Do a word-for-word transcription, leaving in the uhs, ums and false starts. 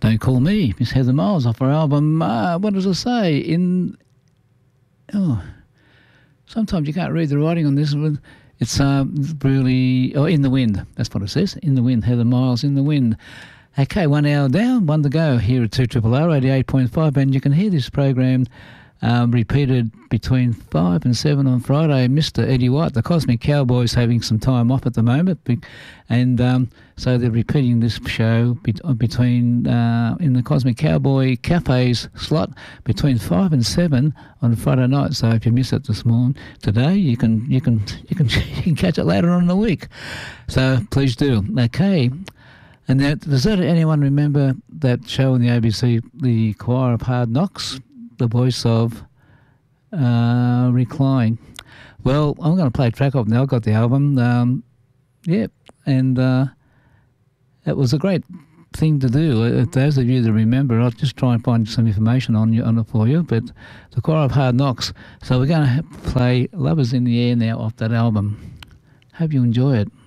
Don't Call Me, Miss Heather Miles, off her album, uh, what does it say? In, oh, sometimes you can't read the writing on this one. It's uh, really, oh, In the Wind, that's what it says, In the Wind, Heather Miles, In the Wind. Okay, one hour down, one to go here at two R R R eighty-eight point five, and you can hear this program um, repeated between five and seven on Friday. Mister Eddie White, the Cosmic Cowboys, having some time off at the moment, and um, so they're repeating this show be- between uh, in the Cosmic Cowboy Cafes slot between five and seven on Friday night. So if you miss it this morning, today, you can you can you can you can catch it later on in the week. So please do. Okay. And that, does that anyone remember that show on the A B C, The Choir of Hard Knocks, the voice of uh, Recline? Well, I'm going to play a track off now. I've got the album. Um, yeah, and uh, it was a great thing to do. Uh, those of you that remember, I'll just try and find some information on you on it for you. But The Choir of Hard Knocks. So we're going to play Lovers in the Air now off that album. Hope you enjoy it.